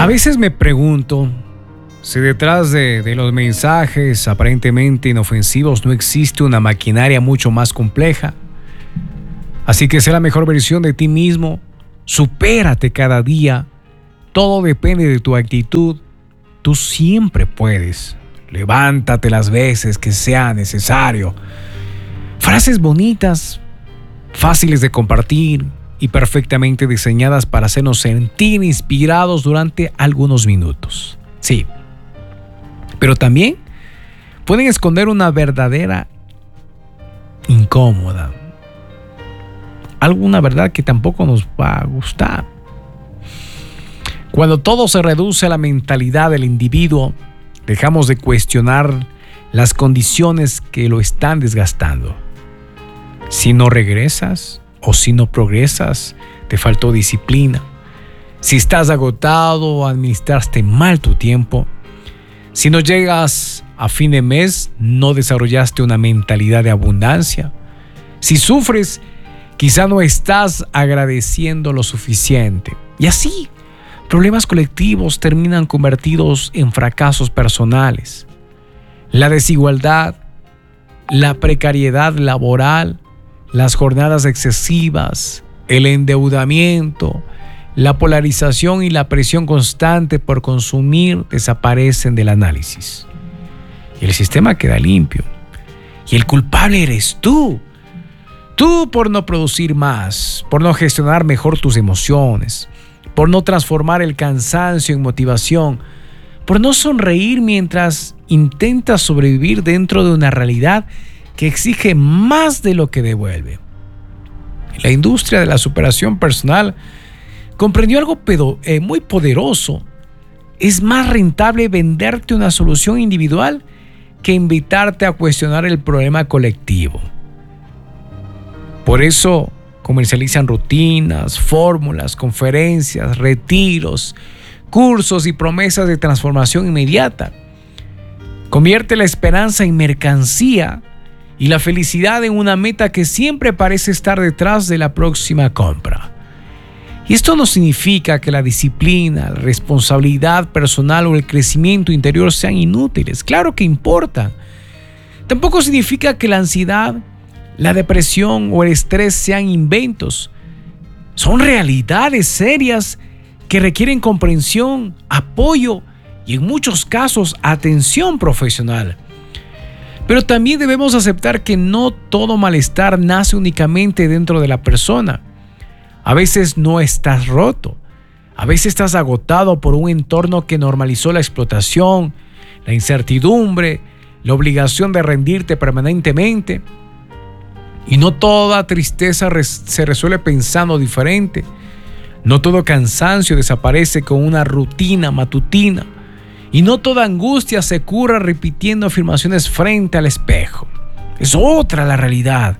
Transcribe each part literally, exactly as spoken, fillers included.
A veces me pregunto si detrás de, de los mensajes aparentemente inofensivos no existe una maquinaria mucho más compleja. Así que sé la mejor versión de ti mismo, supérate cada día, todo depende de tu actitud, tú siempre puedes, levántate las veces que sea necesario. Frases bonitas, fáciles de compartir y perfectamente diseñadas para hacernos sentir inspirados durante algunos minutos. Sí, pero también pueden esconder una verdadera incómoda, alguna verdad que tampoco nos va a gustar. Cuando todo se reduce a la mentalidad del individuo, dejamos de cuestionar las condiciones que lo están desgastando. Si no regresas o si no progresas, te faltó disciplina. Si estás agotado o administraste mal tu tiempo. Si no llegas a fin de mes, no desarrollaste una mentalidad de abundancia. Si sufres, quizá no estás agradeciendo lo suficiente. Y así, problemas colectivos terminan convertidos en fracasos personales. La desigualdad, la precariedad laboral, las jornadas excesivas, el endeudamiento, la polarización y la presión constante por consumir desaparecen del análisis. Y el sistema queda limpio. Y el culpable eres tú. Tú por no producir más, por no gestionar mejor tus emociones, por no transformar el cansancio en motivación, por no sonreír mientras intentas sobrevivir dentro de una realidad que exige más de lo que devuelve. La industria de la superación personal comprendió algo pedo, eh, muy poderoso. Es más rentable venderte una solución individual que invitarte a cuestionar el problema colectivo. Por eso comercializan rutinas, fórmulas, conferencias, retiros, cursos y promesas de transformación inmediata. Convierte la esperanza en mercancía y la felicidad en una meta que siempre parece estar detrás de la próxima compra. Y esto no significa que la disciplina, la responsabilidad personal o el crecimiento interior sean inútiles. Claro que importan. Tampoco significa que la ansiedad, la depresión o el estrés sean inventos. Son realidades serias que requieren comprensión, apoyo y en muchos casos atención profesional. Pero también debemos aceptar que no todo malestar nace únicamente dentro de la persona. A veces no estás roto. A veces estás agotado por un entorno que normalizó la explotación, la incertidumbre, la obligación de rendirte permanentemente. Y no toda tristeza res- se resuelve pensando diferente. No todo cansancio desaparece con una rutina matutina. Y no toda angustia se cura repitiendo afirmaciones frente al espejo. Es otra la realidad.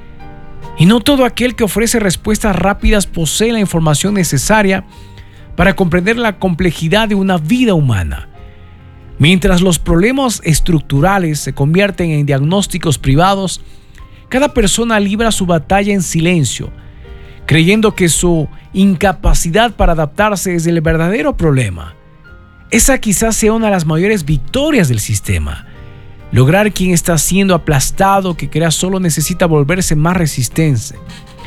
Y no todo aquel que ofrece respuestas rápidas posee la información necesaria para comprender la complejidad de una vida humana. Mientras los problemas estructurales se convierten en diagnósticos privados, cada persona libra su batalla en silencio, creyendo que su incapacidad para adaptarse es el verdadero problema. Esa quizás sea una de las mayores victorias del sistema. Lograr quien está siendo aplastado, que crea solo necesita volverse más resistente.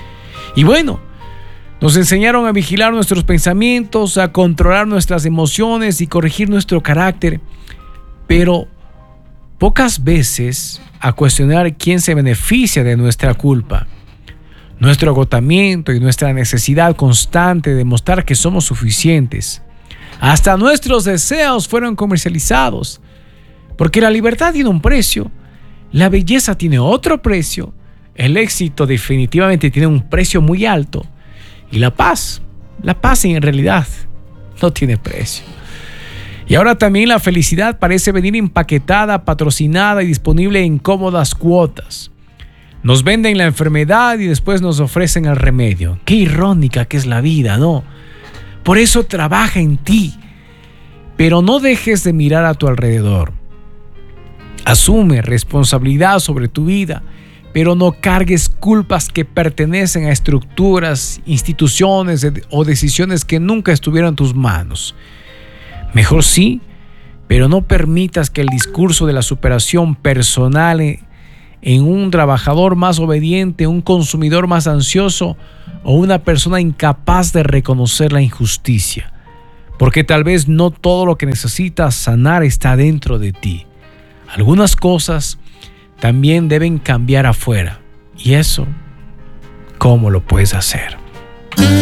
Y bueno, nos enseñaron a vigilar nuestros pensamientos, a controlar nuestras emociones y corregir nuestro carácter, pero pocas veces a cuestionar quién se beneficia de nuestra culpa, nuestro agotamiento y nuestra necesidad constante de demostrar que somos suficientes. Hasta nuestros deseos fueron comercializados, porque la libertad tiene un precio, la belleza tiene otro precio, el éxito definitivamente tiene un precio muy alto y la paz, la paz en realidad no tiene precio. Y ahora también la felicidad parece venir empaquetada, patrocinada y disponible en cómodas cuotas. Nos venden la enfermedad y después nos ofrecen el remedio. Qué irónica que es la vida, ¿no? Por eso trabaja en ti, pero no dejes de mirar a tu alrededor. Asume responsabilidad sobre tu vida, pero no cargues culpas que pertenecen a estructuras, instituciones o decisiones que nunca estuvieron en tus manos. Mejor sí, pero no permitas que el discurso de la superación personal en un trabajador más obediente, un consumidor más ansioso o una persona incapaz de reconocer la injusticia. Porque tal vez no todo lo que necesitas sanar está dentro de ti. Algunas cosas también deben cambiar afuera. ¿Y eso cómo lo puedes hacer?